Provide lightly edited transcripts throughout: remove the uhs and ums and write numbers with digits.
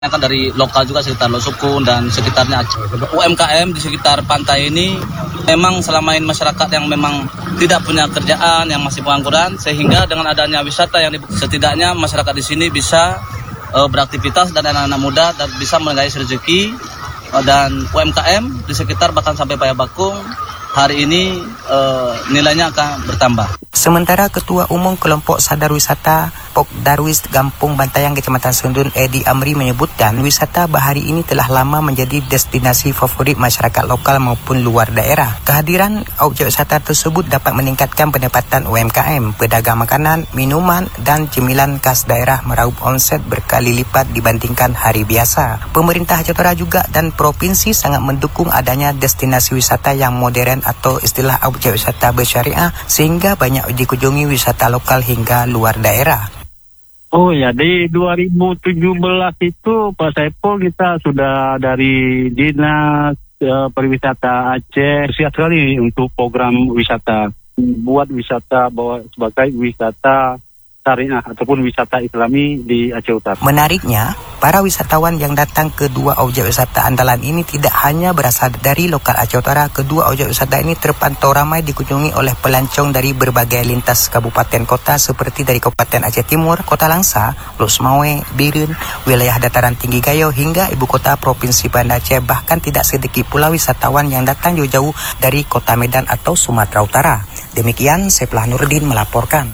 kan dari lokal juga sekitar Losukun dan sekitarnya. UMKM di sekitar pantai ini memang selama ini masyarakat yang memang tidak punya kerjaan, yang masih pengangguran, sehingga dengan adanya wisata yang setidaknya masyarakat di sini bisa beraktivitas dan anak-anak muda dan bisa mengais rezeki, dan UMKM di sekitar bahkan sampai Payabakung hari ini nilainya akan bertambah. Sementara Ketua Umum Kelompok Sadar Wisata Pok Darwis Gampung Bantayang Kecamatan Sundun Edi Amri menyebutkan wisata bahari ini telah lama menjadi destinasi favorit masyarakat lokal maupun luar daerah. Kehadiran objek wisata tersebut dapat meningkatkan pendapatan UMKM, pedagang makanan, minuman dan cemilan khas daerah meraup omset berkali lipat dibandingkan hari biasa. Pemerintah Aceh juga dan provinsi sangat mendukung adanya destinasi wisata yang modern atau istilah objek wisata bersyariah sehingga banyak dikunjungi wisata lokal hingga luar daerah. Oh ya, di 2017 itu Pak Saiful kita sudah dari Dinas Pariwisata Aceh siap sekali untuk program wisata. Buat wisata sebagai wisata syariah ataupun wisata Islami di Aceh Utara. Menariknya, para wisatawan yang datang ke dua objek wisata andalan ini tidak hanya berasal dari lokal Aceh Utara. Kedua objek wisata ini terpantau ramai dikunjungi oleh pelancong dari berbagai lintas kabupaten kota seperti dari Kabupaten Aceh Timur, Kota Langsa, Losmawe, Biren, wilayah dataran tinggi Gayo hingga ibu kota Provinsi Banda Aceh. Bahkan tidak sedikit pula wisatawan yang datang jauh-jauh dari Kota Medan atau Sumatera Utara. Demikian Seplah Nurdin melaporkan.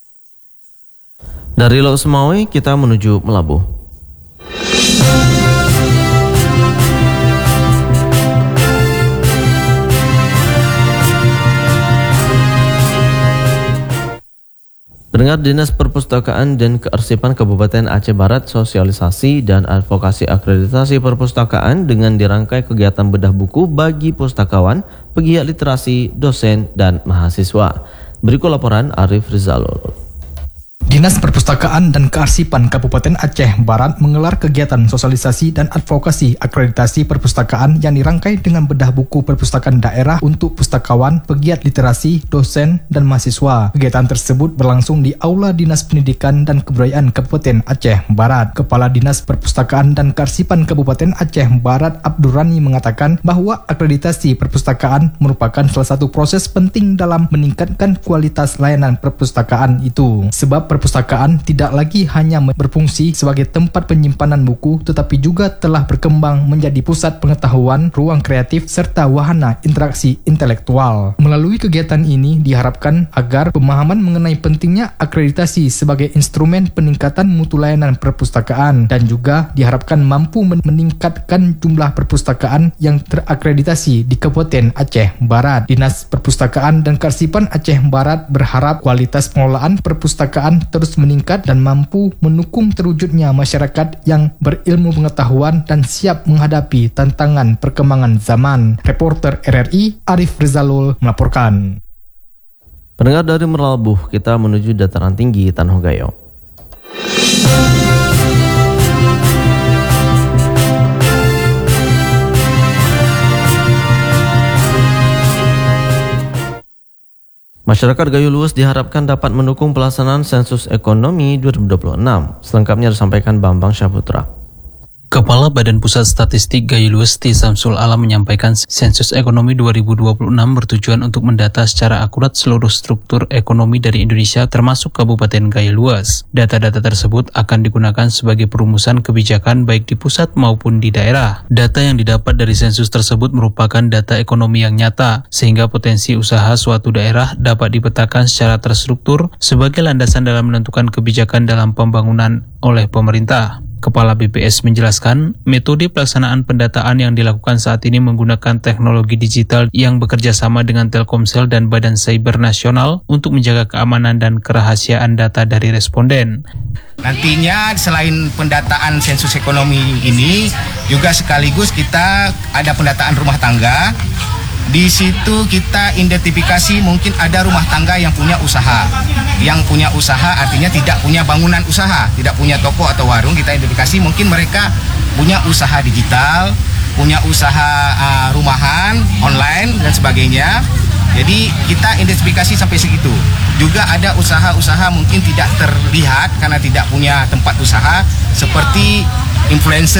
Dari Losmawe kita menuju Melabuh. Pendengar, Dinas Perpustakaan dan Kearsipan Kabupaten Aceh Barat sosialisasi dan advokasi akreditasi perpustakaan dengan dirangkai kegiatan bedah buku bagi pustakawan, pegiat literasi, dosen, dan mahasiswa. Berikut laporan Arif Rizalul. Dinas Perpustakaan dan Kearsipan Kabupaten Aceh Barat menggelar kegiatan sosialisasi dan advokasi akreditasi perpustakaan yang dirangkai dengan bedah buku perpustakaan daerah untuk pustakawan, pegiat literasi, dosen, dan mahasiswa. Kegiatan tersebut berlangsung di Aula Dinas Pendidikan dan Kebudayaan Kabupaten Aceh Barat. Kepala Dinas Perpustakaan dan Kearsipan Kabupaten Aceh Barat Abdurrani mengatakan bahwa akreditasi perpustakaan merupakan salah satu proses penting dalam meningkatkan kualitas layanan perpustakaan itu. Sebab perpustakaan tidak lagi hanya berfungsi sebagai tempat penyimpanan buku, tetapi juga telah berkembang menjadi pusat pengetahuan, ruang kreatif, serta wahana interaksi intelektual. Melalui kegiatan ini diharapkan agar pemahaman mengenai pentingnya akreditasi sebagai instrumen peningkatan mutu layanan perpustakaan dan juga diharapkan mampu meningkatkan jumlah perpustakaan yang terakreditasi di Kabupaten Aceh Barat. Dinas Perpustakaan dan Kearsipan Aceh Barat berharap kualitas pengelolaan perpustakaan terus meningkat dan mampu mendukung terwujudnya masyarakat yang berilmu pengetahuan dan siap menghadapi tantangan perkembangan zaman. Reporter RRI Arif Rizalul melaporkan. Pendengar, dari Melabuh kita menuju dataran tinggi Tanah Gayo. Masyarakat Gayo Lues diharapkan dapat mendukung pelaksanaan sensus ekonomi 2026. Selengkapnya disampaikan Bambang Syahputra. Kepala Badan Pusat Statistik Gayo Lues T. Samsul Alam menyampaikan sensus ekonomi 2026 bertujuan untuk mendata secara akurat seluruh struktur ekonomi dari Indonesia termasuk Kabupaten Gayo Lues. Data-data tersebut akan digunakan sebagai perumusan kebijakan baik di pusat maupun di daerah. Data yang didapat dari sensus tersebut merupakan data ekonomi yang nyata, sehingga potensi usaha suatu daerah dapat dipetakan secara terstruktur sebagai landasan dalam menentukan kebijakan dalam pembangunan oleh pemerintah. Kepala BPS menjelaskan, metode pelaksanaan pendataan yang dilakukan saat ini menggunakan teknologi digital yang bekerja sama dengan Telkomsel dan Badan Cyber Nasional untuk menjaga keamanan dan kerahasiaan data dari responden. Nantinya selain pendataan sensus ekonomi ini, juga sekaligus kita ada pendataan rumah tangga. Di situ kita identifikasi mungkin ada rumah tangga yang punya usaha. Yang punya usaha artinya tidak punya bangunan usaha, tidak punya toko atau warung. Kita identifikasi mungkin mereka punya usaha digital, punya usaha rumahan, online dan sebagainya. Jadi kita identifikasi sampai segitu. Juga ada usaha-usaha mungkin tidak terlihat karena tidak punya tempat usaha, seperti influencer